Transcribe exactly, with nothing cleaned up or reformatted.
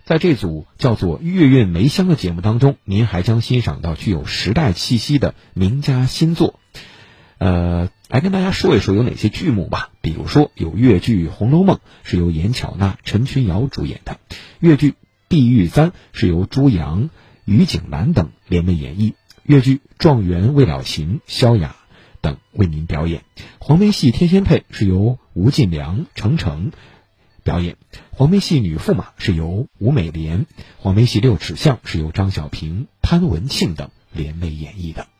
在这组叫做《月韵梅香》的节目当中，您还将欣赏到具有时代气息的名家新作。呃，来跟大家说一说有哪些剧目吧。比如说有粤剧《红楼梦》，是由严巧娜、陈群瑶主演的；粤剧《碧玉簪》是由朱阳、于景兰等联袂演绎；粤剧《状元未了情》萧雅等为您表演；黄梅戏《天仙配》是由吴进良、程程表演；黄梅戏《女驸马》是由吴美莲；黄梅戏《六尺巷》是由张小平、潘文庆等联袂演绎的。